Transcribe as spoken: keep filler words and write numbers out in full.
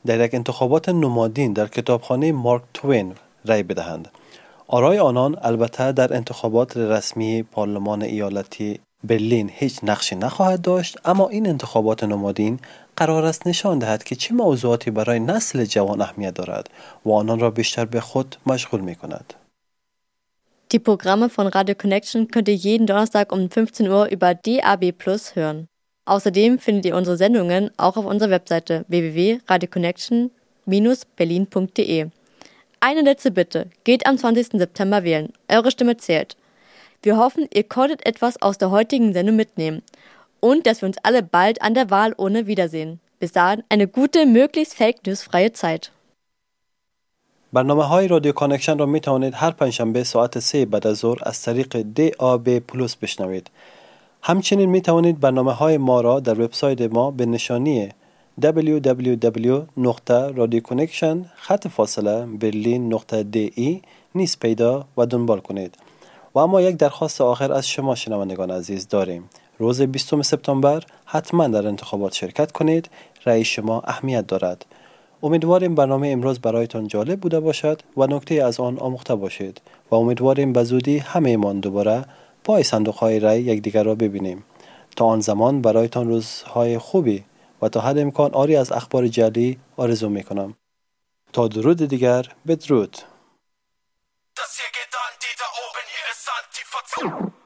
در یک انتخابات نمادین در کتابخانه مارک توین رای بدهند. آرای آنان البته در انتخابات رسمی پارلمان ایالتی برلین هیچ نقشی نخواهد داشت، اما این انتخابات نمادین قرار است نشان دهد که چه موضوعاتی برای نسل جوان اهمیت دارد و آنان را بیشتر به خود مشغول می کند. Die Programme von Radio Connection könnt ihr jeden Donnerstag um fünfzehn Uhr über D A B Plus hören. Außerdem findet ihr unsere Sendungen auch auf unserer Webseite w w w punkt radio connection dash berlin punkt d e. Eine letzte Bitte, geht am zwanzigsten September wählen. Eure Stimme zählt. Wir hoffen, ihr konntet etwas aus der heutigen Sendung mitnehmen und dass wir uns alle bald an der Wahlurne wiedersehen. Bis dahin eine gute, möglichst fake-news-freie Zeit. برنامه های رادیو کانکشن را می توانید هر پنجشنبه ساعت سه بعد از ظهر از طریق دی آ بی پلوس بشنوید. همچنین می توانید برنامه های ما را در وبسایت ما به نشانی دبلیو دبلیو دبلیو نقطه رادیو کانکشن خط فاصله برلین نقطه دی ای نیز پیدا و دنبال کنید. و اما یک درخواست آخر از شما شنوندگان عزیز داریم. روز بیستم سپتامبر حتما در انتخابات شرکت کنید. رأی شما اهمیت دارد. امیدواریم برنامه امروز برایتان جالب بوده باشد و نکته از آن آموخته باشید و امیدواریم به زودی همه ایمان دوباره پای صندوق های رأی یکدیگر را ببینیم. تا آن زمان برایتان روزهای خوبی و تا حد امکان آری از اخبار جعلی آرزو میکنم. تا درود دیگر، بدرود. Das hier geht an die da oben, hier ist Antifa.